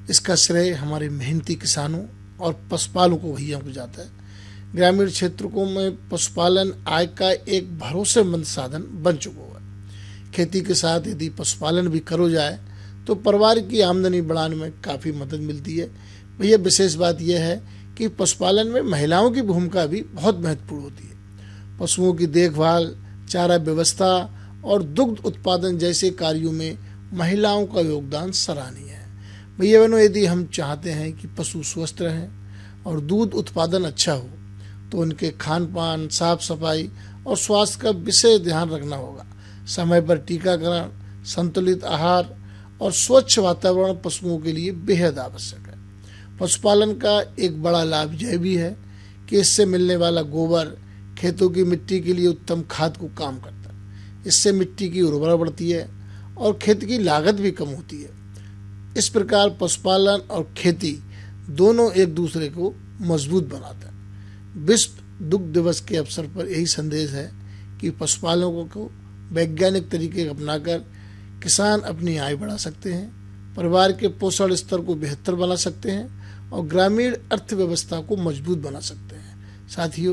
इसका श्रेय हमारे मेहनती किसानों और पशुपालकों भैया को जाता है। ग्रामीण क्षेत्रों में पशुपालन आय का एक भरोसेमंद साधन बन चुका है। खेती के साथ यदि पशुपालन भी करो जाए तो परिवार की आमदनी बढ़ाने में काफ़ी मदद मिलती है। भैया विशेष बात यह है कि पशुपालन में महिलाओं की भूमिका भी बहुत महत्वपूर्ण होती है। पशुओं की देखभाल, चारा व्यवस्था और दुग्ध उत्पादन जैसे कार्यों में महिलाओं का योगदान सराहनीय है। भैया बहनों, यदि हम चाहते हैं कि पशु स्वस्थ रहें और दूध उत्पादन अच्छा हो तो उनके खान पान, साफ सफाई और स्वास्थ्य का विशेष ध्यान रखना होगा। समय पर टीकाकरण, संतुलित आहार और स्वच्छ वातावरण पशुओं के लिए बेहद आवश्यक है। पशुपालन का एक बड़ा लाभ यह भी है कि इससे मिलने वाला गोबर खेतों की मिट्टी के लिए उत्तम खाद को काम करता है। इससे मिट्टी की उर्वरता बढ़ती है और खेत की लागत भी कम होती है। इस प्रकार पशुपालन और खेती दोनों एक दूसरे को मजबूत बनाता है। विश्व दुग्ध दिवस के अवसर पर यही संदेश है कि पशुपालकों को वैज्ञानिक तरीके अपनाकर किसान अपनी आय बढ़ा सकते हैं, परिवार के पोषण स्तर को बेहतर बना सकते हैं और ग्रामीण अर्थव्यवस्था को मजबूत बना सकते हैं। साथियों,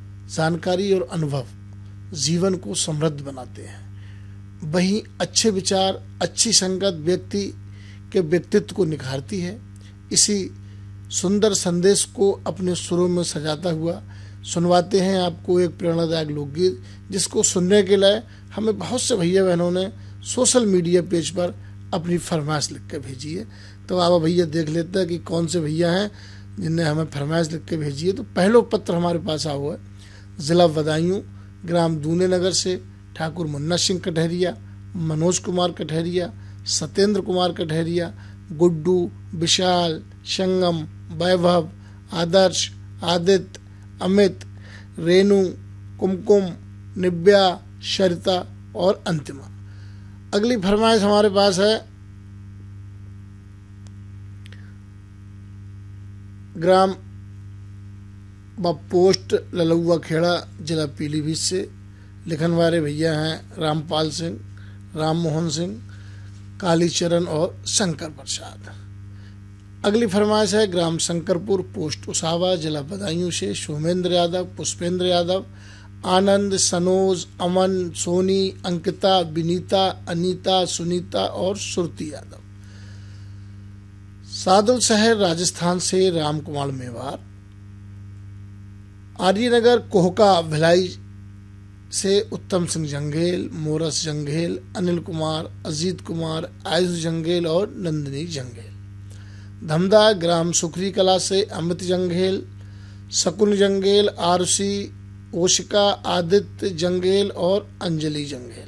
जानकारी और अनुभव जीवन को समृद्ध बनाते हैं। वहीं अच्छे विचार, अच्छी संगत व्यक्ति के व्यक्तित्व को निखारती है। इसी सुंदर संदेश को अपने सुरों में सजाता हुआ सुनवाते हैं आपको एक प्रेरणादायक लोकगीत, जिसको सुनने के लिए हमें बहुत से भैया बहनों ने सोशल मीडिया पेज पर अपनी फरमाइश लिख कर भेजी है। तो आप भैया देख लेते हैं कि कौन से भैया हैं जिनने हमें फरमाइश लिख के भेजी है। तो पहला पत्र हमारे पास आया हुआ है जिला बदायूं, ग्राम दूने नगर से ठाकुर मुन्ना सिंह कटहरिया, मनोज कुमार कटहरिया, सत्येंद्र कुमार कटहरिया, गुड्डू, विशाल, संगम, वैभव, आदर्श, आदित्य, अमित, रेणु, कुमकुम, निव्या, सरिता और अंतिमा। अगली फरमाइश हमारे पास है ग्राम व पोस्ट ललुआ खेड़ा, जिला पीलीभीत से। लिखन वाले भैया हैं रामपाल सिंह, राम मोहन सिंह, कालीचरण और शंकर प्रसाद। अगली फरमाइश है ग्राम शंकरपुर, पोस्ट उसावा, जिला बदायूं से सोमेंद्र यादव, पुष्पेंद्र यादव, आनंद, सनोज, अमन, सोनी, अंकिता, विनीता, अनीता, सुनीता और सुरती यादव। सादुल शहर राजस्थान से राम कुमार मेवार, आर्यनगर कोहका भिलाई से उत्तम सिंह जंगेल, मोरस जंगेल, अनिल कुमार, अजीत कुमार, आयुष जंगेल और नंदिनी जंगेल। धमदा ग्राम सुखरी कला से अमित जंगेल, शकुन जंगेल, आरुषि, ओशिका, आदित्य जंगेल और अंजलि जंगेल।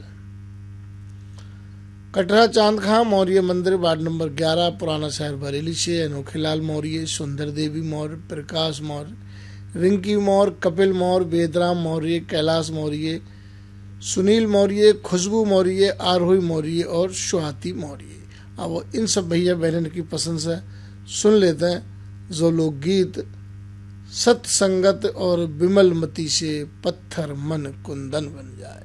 कटरा चांदखां मौर्य मंदिर, वार्ड नंबर 11, पुराना शहर बरेली से अनोखेलाल मौर्य, सुंदर देवी मौर्य, प्रकाश मौर्य, रिंकी मौर्य, कपिल मौर्य, वेदराम मौर्य, कैलाश मौर्य, सुनील मौर्य, खुशबू मौर्य, आरोही मौर्य और सुहाती मौर्य। अब इन सब भैया बहन की पसंद से सुन लेते हैं जो लोकगीत सत्संगत और विमल मति से पत्थर मन कुंदन बन जाए।